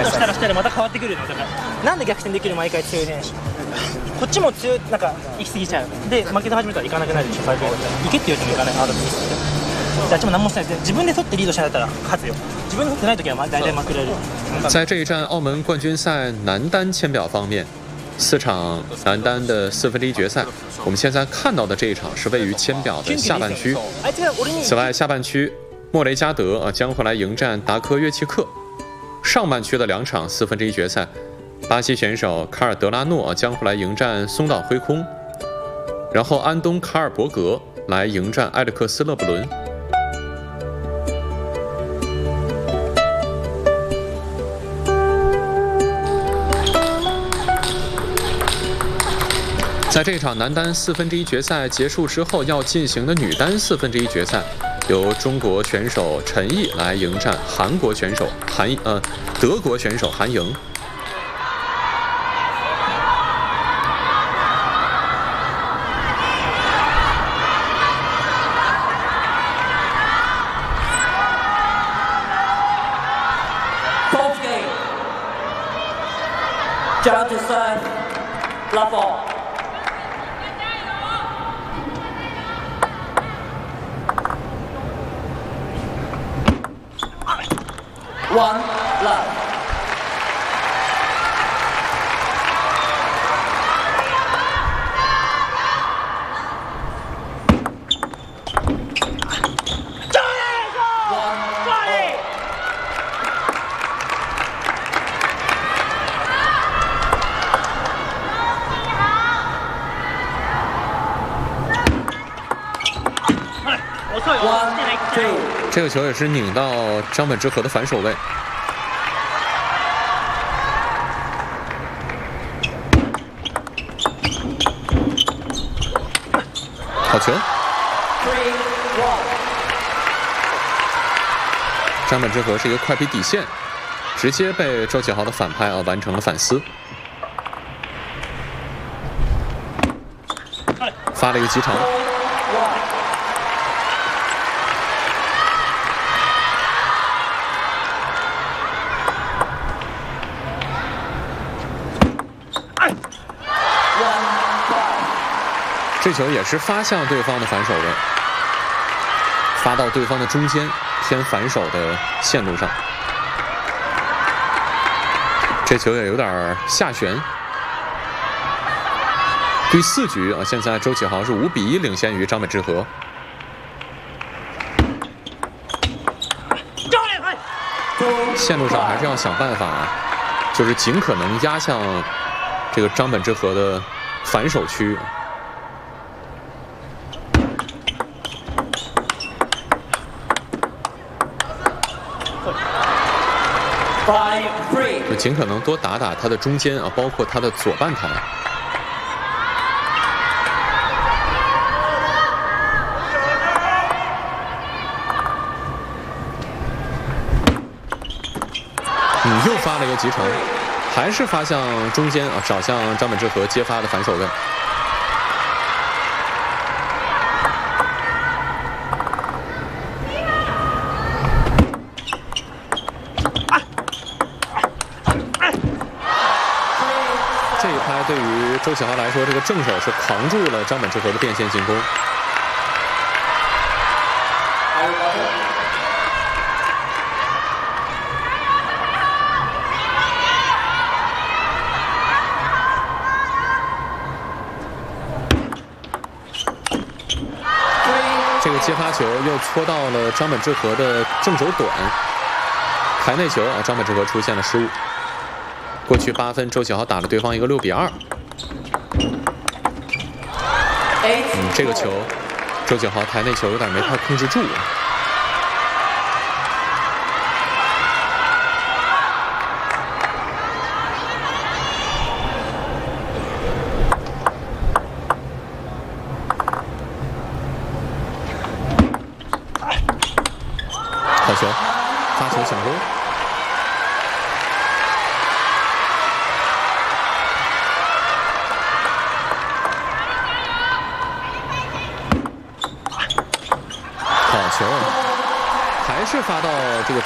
としたらまた変わってくるのだから、なんで逆転できる毎回強い選手。こっちも強いなんか行き過ぎちゃう。で負けて始めたら行かなくなるでしょ。5エンド行けって言われても行かない。あっちも何もしないで自分で取ってリードしないと勝つよ。自分で取ってない時は大体負けられる。 在这一站澳门冠军赛男单签表方面，4场男单的1/4决赛，我们现在看到的这一场是位于签表的下半区。此外，下半区莫雷加德将会来迎战达科约契克。上半区的2场1/4决赛，巴西选手卡尔德拉诺将会来迎战松岛辉空，然后安东卡尔伯格来迎战埃里克斯勒布伦。在这场男单1/4决赛结束之后，要进行的女单1/4决赛，由中国选手陈毅来迎战德国选手韩莹。 Fourth game. Down to serve. Love ball. One love. One. 这个球也是拧到张本智和的反手位。好球！张本智和是一个快劈底线，直接被周启豪的反拍完成了反撕，发了一个极长。这球也是发向对方的反手位，发到对方的中间偏反手的线路上。这球也有点下旋。第4局现在周启豪是5比1领先于张本智和。线路上还是要想办法，就是尽可能压向这个张本智和的反手区。就尽可能多打他的中间包括他的左半台。又发了一个极长，还是发向中间找向张本智和接发的反手位。这一拍对于周启豪来说，这个正手是扛住了张本智和的变线进攻。这个接发球又戳到了张本智和的正手短，台内球张本智和出现了失误。过去8分，周启豪打了对方一个6比2。这个球，周启豪台内球有点没太控制住。好球，发球抢攻。好球，还是发到这个